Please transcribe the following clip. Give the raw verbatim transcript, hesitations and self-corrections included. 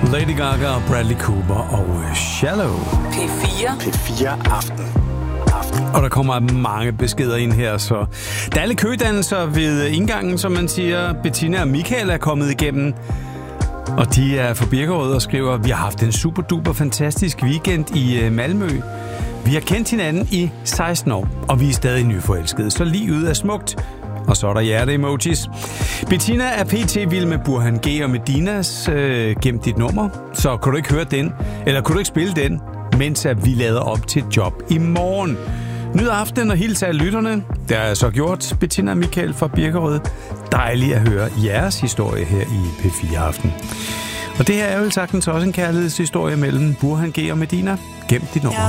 Lady Gaga, Bradley Cooper og Shallow. P fire. P fire Aften. Aften. Og der kommer mange beskeder ind her, så der er alle kødannelser ved indgangen, som man siger. Bettina og Michael er kommet igennem, og de er fra Birkerød og skriver, vi har haft en super duper fantastisk weekend i Malmø. Vi har kendt hinanden i seksten år, og vi er stadig nyforelskede, så livet er smukt. Og så er der hjerte-emojis. Bettina er pt. vild med Burhan G og Medinas øh, Gem dit nummer. Så kunne du ikke høre den, eller kunne du ikke spille den, mens at vi lader op til job i morgen. Nyd aftenen og hils af lytterne. Det har jeg så gjort. Bettina og Michael fra Birkerød. Dejligt at høre jeres historie her i P fire Aften. Og det her er jo sagtens også en kærlighedshistorie mellem Burhan G og Medina. Gem dit nummer.